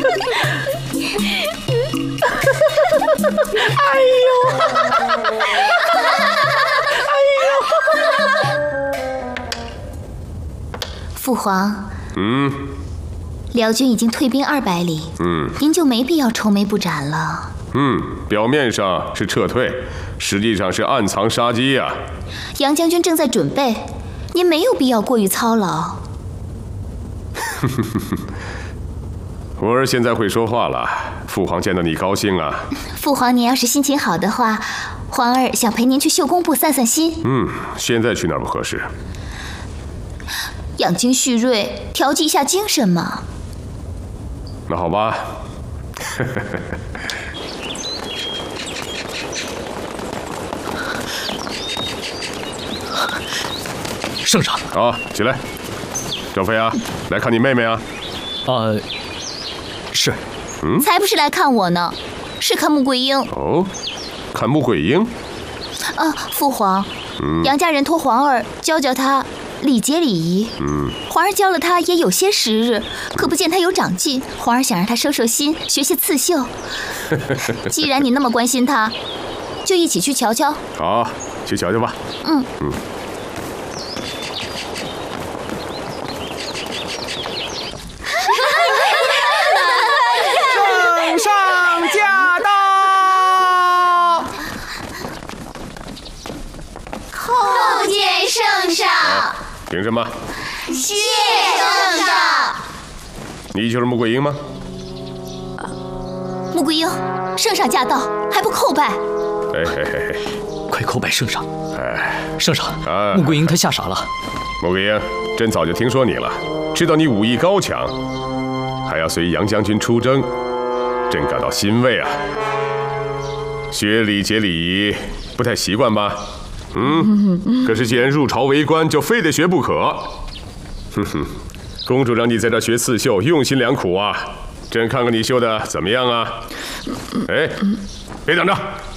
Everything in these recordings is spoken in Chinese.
哎呦！哎呦！父皇。辽军已经退兵200里。您就没必要愁眉不展了。 表面上是撤退，实际上是暗藏杀机呀。 杨将军正在准备，您没有必要过于操劳。 我儿现在会说话了，父皇见到你高兴啊。 父皇，您要是心情好的话，皇儿想陪您去绣宫部散散心。 现在去那儿不合适。 养精蓄锐，调剂一下精神嘛。 那好吧。 圣上啊，起来。张飞啊，来看你妹妹啊。 是。 才不是来看我呢，是看穆桂英。 哦，看穆桂英。 父皇，杨家人托皇儿教教她礼节礼仪。皇儿教了她也有些时日，可不见她有长进。皇儿想让她收收心，学些刺绣。既然你那么关心她，就一起去瞧瞧。 好，去瞧瞧吧。 圣上驾到！ 叩见圣上。 凭什么？ 谢圣上。 你就是穆桂英吗？ 穆桂英，圣上驾到，还不叩拜？ 快叩拜圣上！圣上， 啊， 穆桂英她吓傻了。 穆桂英，朕早就听说你了，知道你武艺高强，还要随杨将军出征，朕感到欣慰啊。学礼节礼仪不太习惯吧？可是既然入朝为官，就非得学不可。公主让你在这学刺绣，用心良苦啊。朕看看你绣的怎么样啊？别等着，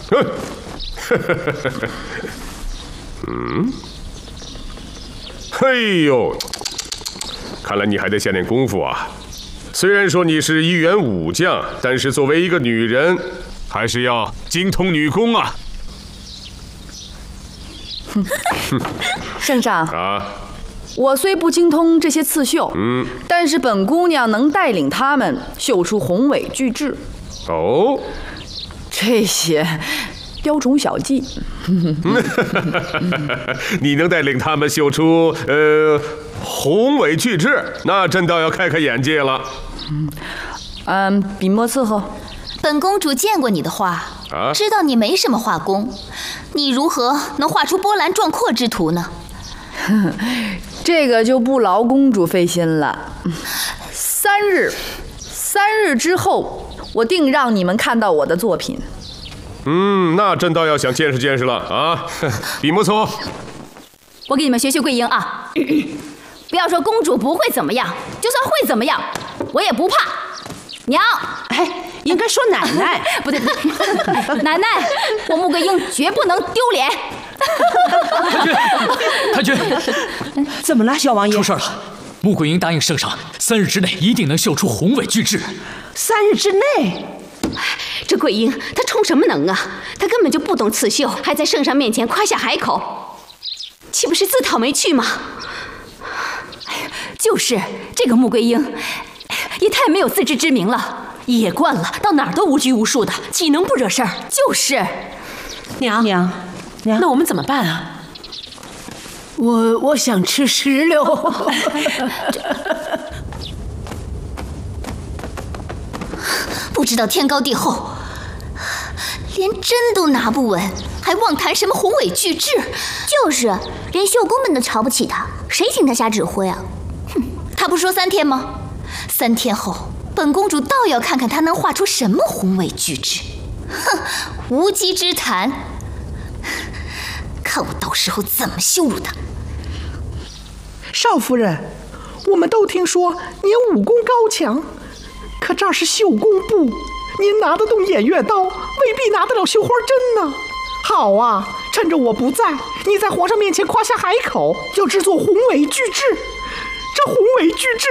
嘿呦，看来你还得下点功夫啊。虽然说你是一员武将，但是作为一个女人，还是要精通女工啊。 圣上啊， 我虽不精通这些刺绣，但是本姑娘能带领他们绣出宏伟巨制。 哦， 这些雕虫小技， 你能带领他们绣出宏伟巨制，那朕倒要开开眼界了。 笔墨伺候。 本公主见过你的画，知道你没什么画工，你如何能画出波澜壮阔之图呢？ 这个就不劳公主费心了。3日之后，我定让你们看到我的作品。 那朕倒要想见识见识了啊！笔墨伺候。 我给你们学学桂英啊，不要说公主不会怎么样，就算会怎么样，我也不怕。娘， 应该说奶奶。 不对，奶奶，我穆桂英绝不能丢脸。 太君， 怎么了，小王爷？ 出事了！穆桂英答应圣上，3日之内一定能绣出宏伟巨制。 3日之内？ 这桂英她充什么能啊？她根本就不懂刺绣，还在圣上面前夸下海口，岂不是自讨没趣吗？就是这个穆桂英，也太没有自知之明了，野惯了，到哪儿都无拘无束的，岂能不惹事儿？就是。 娘， 那我们怎么办啊？我想吃石榴。 不知道天高地厚，连针都拿不稳，还妄谈什么宏伟巨制？ 就是，连绣工们都瞧不起他，谁听他瞎指挥啊？ 他不说3天吗？3天后，本公主倒要看看他能画出什么宏伟巨制。无稽之谈，看我到时候怎么羞辱他。 少夫人，我们都听说您武功高强，可这儿是绣工部，您拿得动偃月刀，未必拿得了绣花针呢。好啊，趁着我不在，你在皇上面前夸下海口，要制作宏伟巨制。这宏伟巨制